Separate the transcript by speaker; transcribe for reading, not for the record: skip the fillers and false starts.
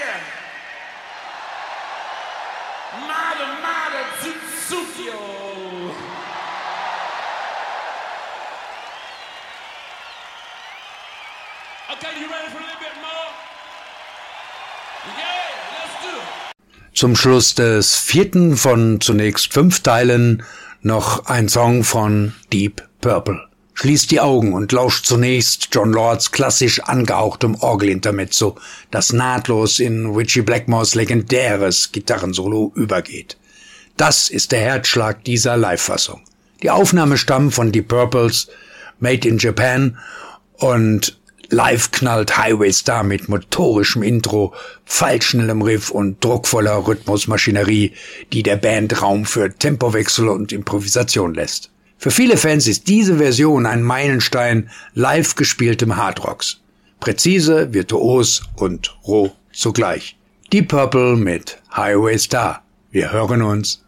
Speaker 1: again. Mada Zuzukio. Okay, you ready for a little bit more? Yeah, let's do it.
Speaker 2: Zum Schluss des 4. von zunächst 5 Teilen noch ein Song von Deep Purple. Schließt die Augen und lauscht zunächst Jon Lords klassisch angehauchtem Orgelintermezzo, das nahtlos in Ritchie Blackmores legendäres Gitarrensolo übergeht. Das ist der Herzschlag dieser Live-Fassung. Die Aufnahme stammt von Deep Purples Made in Japan und live knallt Highway Star mit motorischem Intro, fallschnellem Riff und druckvoller Rhythmusmaschinerie, die der Band Raum für Tempowechsel und Improvisation lässt. Für viele Fans ist diese Version ein Meilenstein live gespieltem Hardrocks. Präzise, virtuos und roh zugleich. Deep Purple mit Highway Star. Wir hören uns.